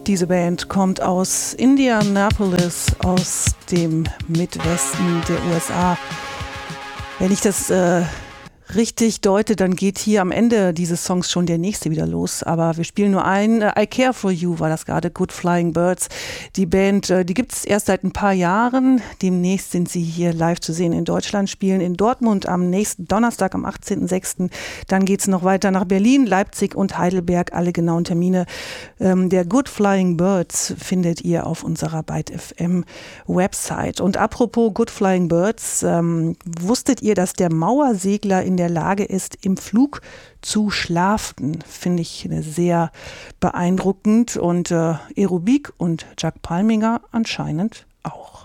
Diese Band kommt aus Indianapolis, aus dem Midwesten der USA. Wenn ich das richtig deute, dann geht hier am Ende dieses Songs schon der nächste wieder los. Aber wir spielen nur einen. I Care For You war das gerade, Good Flying Birds. Die Band, die gibt es erst seit ein paar Jahren. Demnächst sind sie hier live zu sehen in Deutschland, spielen in Dortmund am nächsten Donnerstag, am 18.06. Dann geht es noch weiter nach Berlin, Leipzig und Heidelberg. Alle genauen Termine der Good Flying Birds findet ihr auf unserer Byte FM Website. Und apropos Good Flying Birds, wusstet ihr, dass der Mauersegler in der Lage ist, im Flug zu schlafen? Finde ich sehr beeindruckend. Und Aerobik und Jack Palminger anscheinend auch.